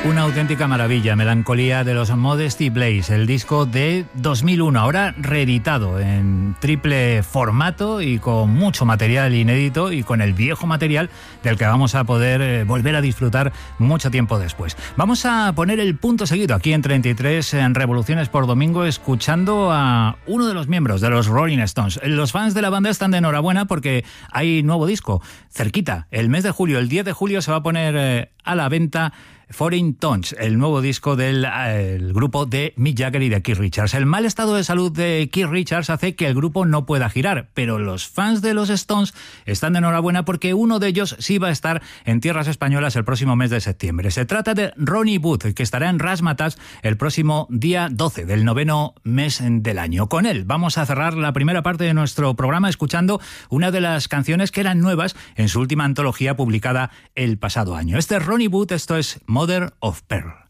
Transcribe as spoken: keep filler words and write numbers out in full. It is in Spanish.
Una auténtica maravilla, Melancolía de los Modesty Blaze, el disco de dos mil uno, ahora reeditado en triple formato y con mucho material inédito y con el viejo material del que vamos a poder volver a disfrutar mucho tiempo después. Vamos a poner el punto seguido aquí en treinta y tres en Revoluciones por Domingo, escuchando a uno de los miembros de los Rolling Stones. Los fans de la banda están de enhorabuena porque hay nuevo disco cerquita. El mes de julio, el diez de julio, se va a poner eh, a la venta Foreign Tones, el nuevo disco del el grupo de Mick Jagger y de Keith Richards. El mal estado de salud de Keith Richards hace que el grupo no pueda girar, pero los fans de los Stones están de enhorabuena porque uno de ellos sí va a estar en tierras españolas el próximo mes de septiembre. Se trata de Ronnie Wood, que estará en Razzmatazz el próximo día doce del noveno mes del año. Con él vamos a cerrar la primera parte de nuestro programa escuchando una de las canciones que eran nuevas en su última antología publicada el pasado año. Este es Ronnie Wood, esto es Mother of Pearl.